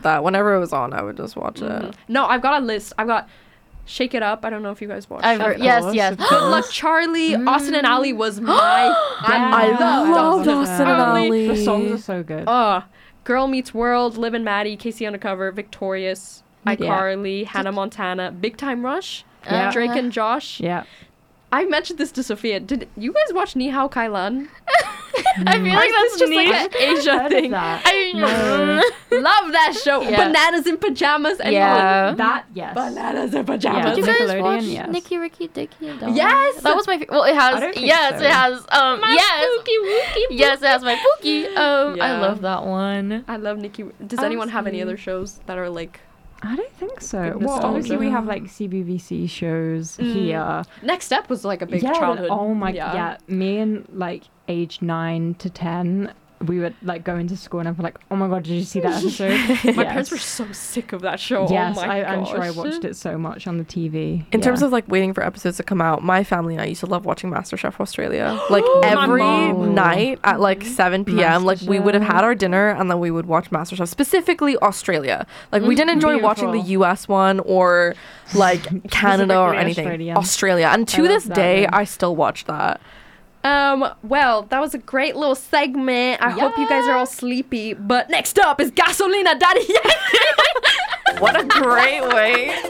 that. Whenever it was on, I would just watch it. No, I've got a list. I've got Shake It Up. I don't know if you guys watched I've that. heard, yes. Good Luck Charlie. Austin and Ally was my... I loved Austin and Ally. The songs are so good. Girl Meets World, Liv and Maddie, Casey Undercover, Victorious, iCarly, Hannah Montana, Big Time Rush, Drake and Josh. Yeah. I mentioned this to Sophia. Did you guys watch Ni Hao Kai Lan? I feel like that's just like an Asia thing. Love that show. Yeah. Bananas in Pajamas. And That, yes. Bananas in Pajamas. Did you guys Nickelodeon, watch yes. Nicky, Ricky, Dicky, and Donna? Yes. That was my well, it has, I don't think yes, so. it has, yes. Spooky Wookie. Yes, it has my Pookie. I Yeah. love that one. I love Nikki. Does anyone have any other shows that are like... I don't think so. Goodness Well, obviously knows. we have like CBBC shows here. Next Step was like a big Yeah, childhood. oh my yeah. Me and like age 9 to 10, we would like go into school and I'd be like, oh my god, did you see that episode? My parents were so sick of that show. Yes, oh my I'm sure I gosh. watched it so much on the TV. In terms of like waiting for episodes to come out, my family and I used to love watching MasterChef Australia. Like every mom. night at like 7 p.m. Like we would have had our dinner and then we would watch MasterChef, specifically Australia. Like we didn't enjoy watching the US one or like Canada or Specifically anything. Australian. Australia. And to I this love that day, one. I still watch that. Well, that was a great little segment. I hope you guys are all sleepy. But next up is Gasolina Daddy Yankee. What a great way